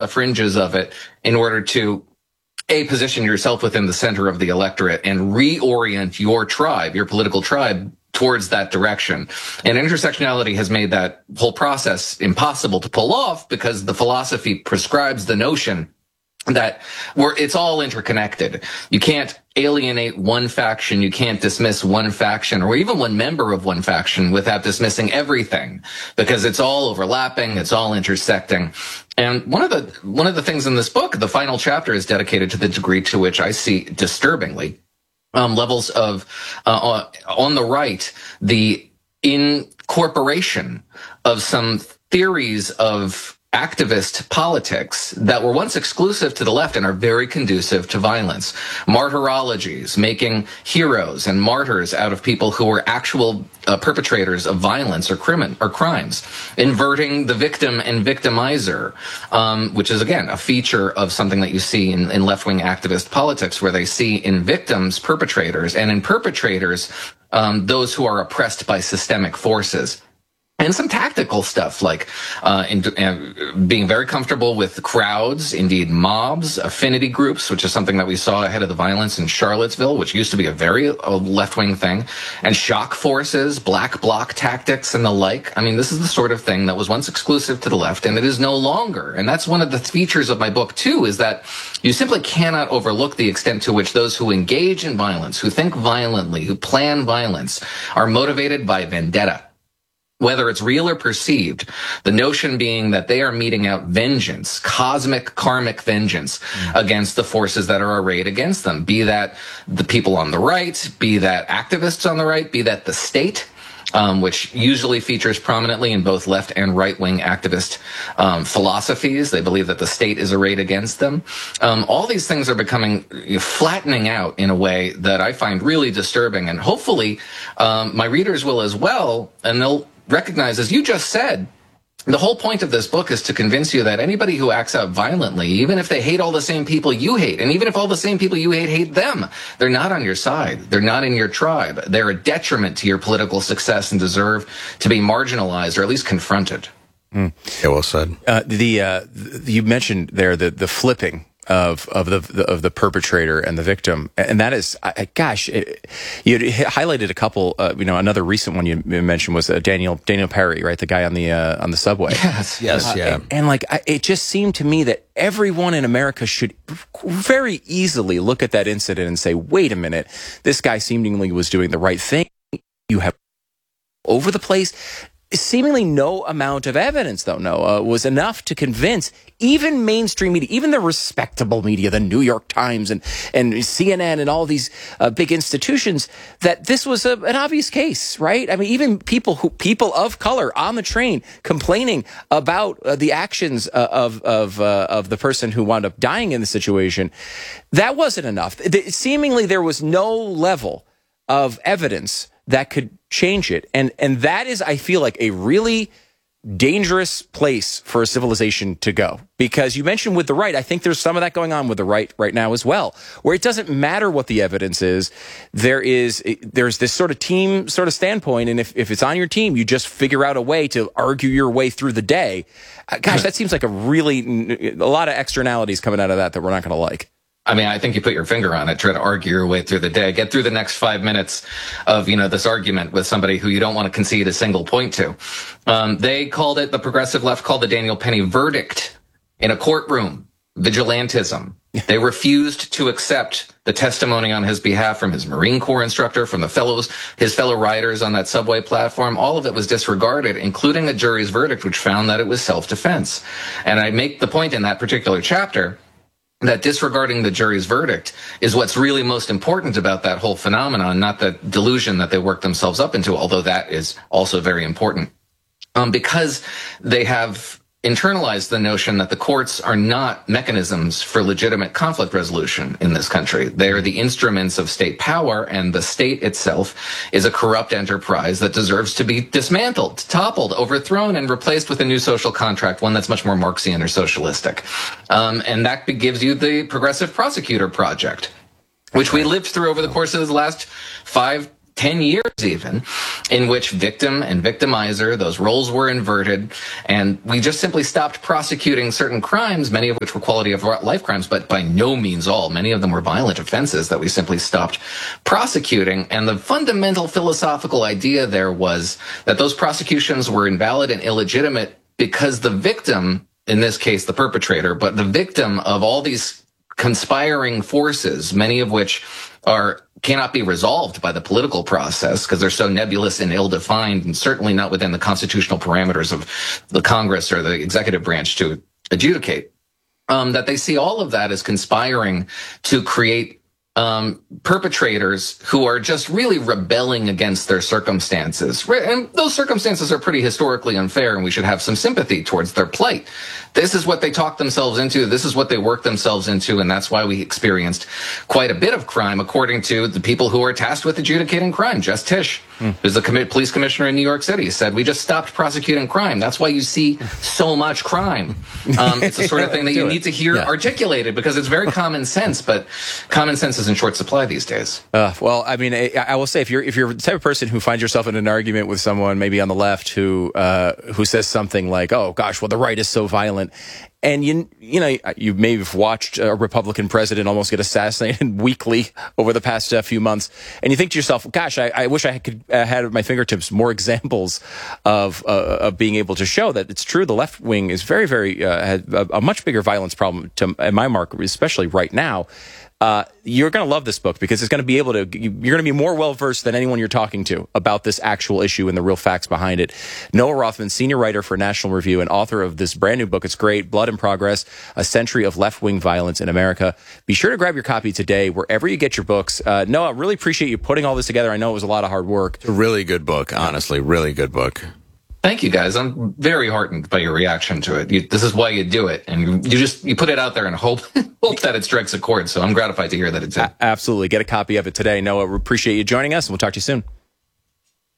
fringes of it in order to position yourself within the center of the electorate and reorient your tribe, your political tribe, towards that direction. And intersectionality has made that whole process impossible to pull off because the philosophy prescribes the notion that it's all interconnected. You can't alienate one faction, you can't dismiss one faction or even one member of one faction without dismissing everything, because it's all overlapping, it's all intersecting. And one of the things in this book, the final chapter, is dedicated to the degree to which I see disturbingly levels of on the right, the incorporation of some theories of activist politics that were once exclusive to the left and are very conducive to violence. Martyrologies, making heroes and martyrs out of people who were actual perpetrators of violence or crimes. Inverting the victim and victimizer, which is, again, a feature of something that you see in left-wing activist politics, where they see in victims perpetrators and in perpetrators those who are oppressed by systemic forces. And some tactical stuff like being very comfortable with crowds, indeed mobs, affinity groups, which is something that we saw ahead of the violence in Charlottesville, which used to be a very left-wing thing, and shock forces, black bloc tactics, and the like. I mean, this is the sort of thing that was once exclusive to the left, and it is no longer. And that's one of the features of my book, too, is that you simply cannot overlook the extent to which those who engage in violence, who think violently, who plan violence, are motivated by vendetta. Whether it's real or perceived, the notion being that they are meting out vengeance, cosmic, karmic vengeance against the forces that are arrayed against them, be that the people on the right, be that activists on the right, be that the state, which usually features prominently in both left and right-wing activist philosophies. They believe that the state is arrayed against them. All these things are becoming flattening out in a way that I find really disturbing, and hopefully my readers will as well, and they'll recognize, as you just said, the whole point of this book is to convince you that anybody who acts out violently, even if they hate all the same people you hate, and even if all the same people you hate them, they're not on your side. They're not in your tribe. They're a detriment to your political success and deserve to be marginalized or at least confronted. Yeah, well said. You mentioned there the flipping of the perpetrator and the victim, and that is, you highlighted a couple. Another recent one you mentioned was Daniel Perry, right? The guy on the subway. Yes, yeah. It just seemed to me that everyone in America should very easily look at that incident and say, "Wait a minute, this guy seemingly was doing the right thing." You have over the place. Seemingly no amount of evidence, though, Noah, was enough to convince even mainstream media, even the respectable media, the New York Times and CNN and all these big institutions, that this was an obvious case, right? I mean, even people of color on the train complaining about the actions of the person who wound up dying in the situation, that wasn't enough. Seemingly there was no level of evidence that could change it. And that is, I feel like, a really dangerous place for a civilization to go. Because you mentioned with the right, I think there's some of that going on with the right now as well, where it doesn't matter what the evidence is. There's this sort of team sort of standpoint, and if it's on your team, you just figure out a way to argue your way through the day. Gosh, that seems like a lot of externalities coming out of that we're not going to like. I mean, I think you put your finger on it. Try to argue your way through the day. Get through the next 5 minutes of, this argument with somebody who you don't want to concede a single point to. The progressive left called the Daniel Penny verdict in a courtroom vigilantism. They refused to accept the testimony on his behalf from his Marine Corps instructor, from his fellow riders on that subway platform. All of it was disregarded, including a jury's verdict, which found that it was self-defense. And I make the point in that particular chapter that disregarding the jury's verdict is what's really most important about that whole phenomenon, not the delusion that they worked themselves up into, although that is also very important. Because they have internalized the notion that the courts are not mechanisms for legitimate conflict resolution in this country. They are the instruments of state power, and the state itself is a corrupt enterprise that deserves to be dismantled, toppled, overthrown, and replaced with a new social contract, one that's much more Marxian or socialistic. And that gives you the Progressive Prosecutor Project, which we lived through over the course of the last 5-10 10 years even, in which victim and victimizer, those roles were inverted, and we just simply stopped prosecuting certain crimes, many of which were quality of life crimes, but by no means all. Many of them were violent offenses that we simply stopped prosecuting. And the fundamental philosophical idea there was that those prosecutions were invalid and illegitimate because the victim, in this case the perpetrator, but the victim of all these conspiring forces, many of which cannot be resolved by the political process because they're so nebulous and ill-defined, and certainly not within the constitutional parameters of the Congress or the executive branch to adjudicate, that they see all of that as conspiring to create perpetrators who are just really rebelling against their circumstances. And those circumstances are pretty historically unfair, and we should have some sympathy towards their plight. This is what they talk themselves into. This is what they work themselves into. And that's why we experienced quite a bit of crime, according to the people who are tasked with adjudicating crime. Jess Tisch, who's the police commissioner in New York City, said, we just stopped prosecuting crime. That's why you see so much crime. It's the sort of thing that you need to hear articulated because it's very common sense, but common sense is in short supply these days. Well, I mean, I will say if you're the type of person who finds yourself in an argument with someone maybe on the left who says something like, "Oh gosh, well the right is so violent," and you may have watched a Republican president almost get assassinated weekly over the past few months, and you think to yourself, "Gosh, I wish I could had at my fingertips more examples of being able to show that it's true. The left wing is very, very has a much bigger violence problem in my mark, especially right now." You're going to love this book because it's going to be you're going to be more well-versed than anyone you're talking to about this actual issue and the real facts behind it. Noah Rothman, senior writer for National Review and author of this brand new book. It's great. Blood in Progress, A Century of Left-Wing Violence in America. Be sure to grab your copy today, wherever you get your books. Noah, really appreciate you putting all this together. I know it was a lot of hard work. It's a really good book, honestly. Really good book. Thank you, guys. I'm very heartened by your reaction to it. This is why you do it, and you put it out there and hope that it strikes a chord. So I'm gratified to hear that it did. Absolutely. Get a copy of it today. Noah, appreciate you joining us, and we'll talk to you soon.